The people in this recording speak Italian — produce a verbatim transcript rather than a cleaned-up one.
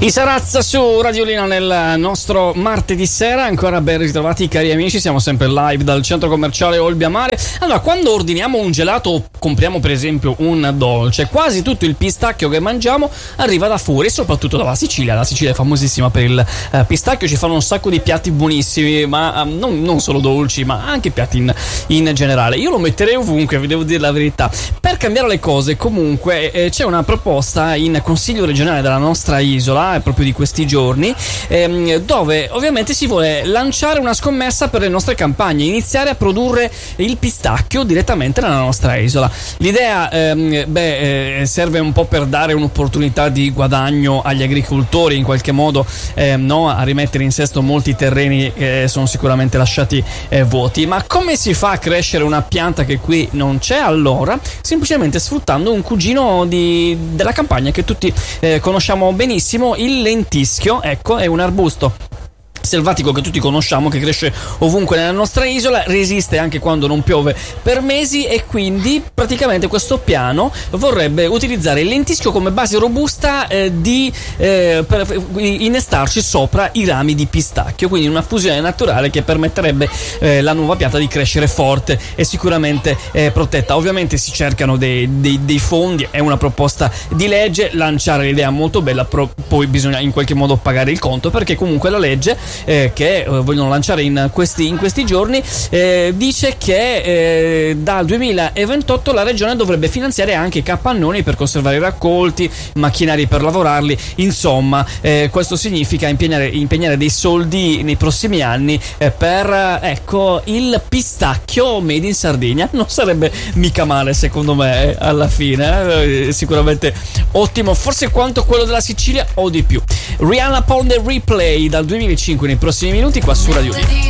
I Sarazza su Radiolina nel nostro martedì sera. Ancora ben ritrovati cari amici, siamo sempre live dal centro commerciale Olbia Mare. Allora, quando ordiniamo un gelato o compriamo per esempio un dolce, quasi tutto il pistacchio che mangiamo arriva da fuori, soprattutto dalla Sicilia. La Sicilia è famosissima per il eh, pistacchio, ci fanno un sacco di piatti buonissimi, ma eh, non, non solo dolci, ma anche piatti in, in generale. Io lo metterei ovunque, vi devo dire la verità. Per cambiare le cose, comunque, eh, c'è una proposta in Consiglio regionale della nostra isola, proprio di questi giorni, ehm, dove ovviamente si vuole lanciare una scommessa per le nostre campagne, iniziare a produrre il pistacchio direttamente nella nostra isola. L'idea ehm, beh, eh, serve un po' per dare un'opportunità di guadagno agli agricoltori, in qualche modo ehm, no, a rimettere in sesto molti terreni che sono sicuramente lasciati eh, vuoti. Ma come si fa a crescere una pianta che qui non c'è? Allora, semplicemente sfruttando un cugino di, della campagna che tutti eh, conosciamo benissimo, il lentischio. Ecco, è un arbusto selvatico che tutti conosciamo, che cresce ovunque nella nostra isola, resiste anche quando non piove per mesi, e quindi praticamente questo piano vorrebbe utilizzare il lentischio come base robusta eh, di eh, per innestarci sopra i rami di pistacchio, quindi una fusione naturale che permetterebbe eh, la nuova pianta di crescere forte e sicuramente eh, protetta. Ovviamente si cercano dei, dei, dei fondi, è una proposta di legge, lanciare l'idea molto bella, però poi bisogna in qualche modo pagare il conto, perché comunque la legge Eh, che eh, vogliono lanciare in questi, in questi giorni eh, dice che eh, dal duemilaventotto la regione dovrebbe finanziare anche i capannoni per conservare i raccolti, macchinari per lavorarli. Insomma, eh, questo significa impegnare, impegnare dei soldi nei prossimi anni eh, per eh, ecco il pistacchio made in Sardegna. Non sarebbe mica male, secondo me, eh, alla fine eh, sicuramente ottimo, forse quanto quello della Sicilia o di più. Rihanna Upon the Replay dal duemilacinque nei prossimi minuti qua su Radio Uno.